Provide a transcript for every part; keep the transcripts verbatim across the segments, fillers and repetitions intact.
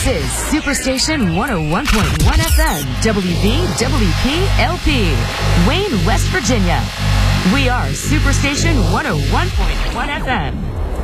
is Superstation one oh one point one F M, W V W P L P, Wayne, West Virginia. We are Superstation one oh one point one F M.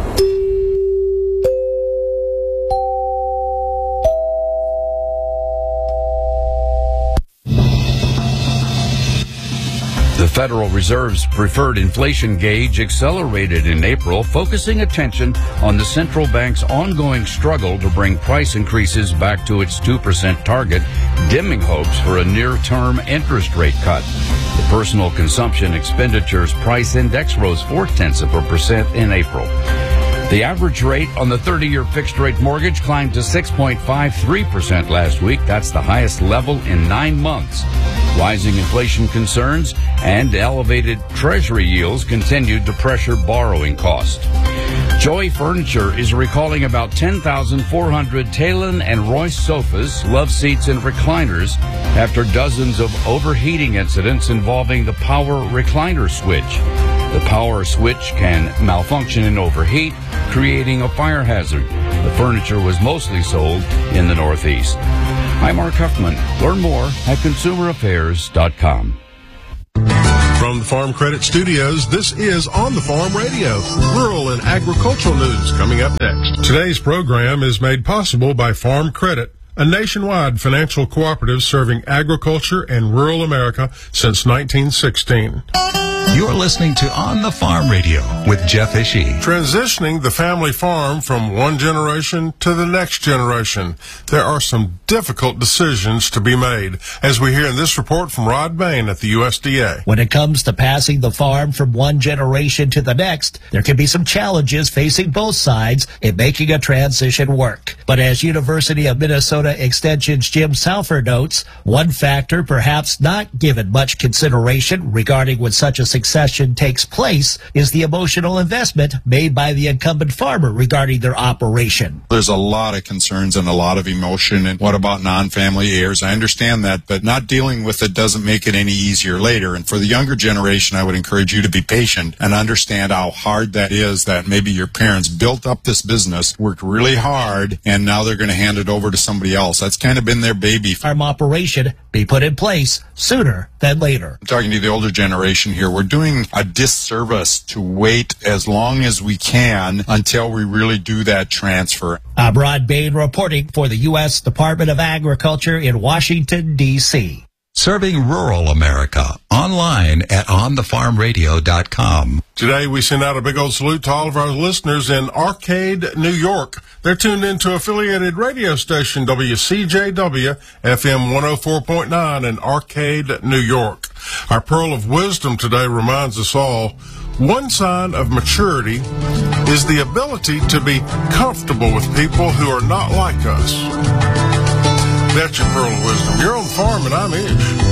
The Federal Reserve's preferred inflation gauge accelerated in April, focusing attention on the central bank's ongoing struggle to bring price increases back to its two percent target, dimming hopes for a near-term interest rate cut. The personal consumption expenditures price index rose four-tenths of a percent in April. The average rate on the thirty-year fixed-rate mortgage climbed to six point five three percent last week. That's the highest level in nine months. Rising inflation concerns and elevated Treasury yields continued to pressure borrowing costs. Joy Furniture is recalling about ten thousand four hundred Talon and Royce sofas, love seats, and recliners after dozens of overheating incidents involving the power recliner switch. The power switch can malfunction and overheat, creating a fire hazard. The furniture was mostly sold in the Northeast. I'm Mark Huffman. Learn more at consumer affairs dot com. From the Farm Credit Studios, this is On the Farm Radio, rural and agricultural news coming up next. Today's program is made possible by Farm Credit, a nationwide financial cooperative serving agriculture and rural America since nineteen sixteen. You're listening to On the Farm Radio with Jeff Ishii. Transitioning the family farm from one generation to the next generation. There are some difficult decisions to be made, as we hear in this report from Rod Bain at the U S D A. When it comes to passing the farm from one generation to the next, there can be some challenges facing both sides in making a transition work. But as University of Minnesota Extension's Jim Salfer notes, one factor perhaps not given much consideration regarding when such a succession takes place is the emotional investment made by the incumbent farmer regarding their operation. There's a lot of concerns and a lot of emotion. And what about non-family heirs? I understand that, but not dealing with it doesn't make it any easier later. And for the younger generation, I would encourage you to be patient and understand how hard that is, that maybe your parents built up this business, worked really hard, and now they're going to hand it over to somebody else. That's kind of been their baby. Farm operation be put in place sooner than later. I'm talking to the older generation here. We're doing a disservice to wait as long as we can until we really do that transfer. I'm Rod Bain reporting for the U S Department of Agriculture in Washington, D C Serving rural America online at on the farm radio dot com. Today we send out a big old salute to all of our listeners in Arcade, New York. They're tuned into affiliated radio station W C J W F M one oh four point nine in Arcade, New York. Our pearl of wisdom today reminds us all, one sign of maturity is the ability to be comfortable with people who are not like us. That's your pearl of wisdom. You're on the farm and I'm Ish.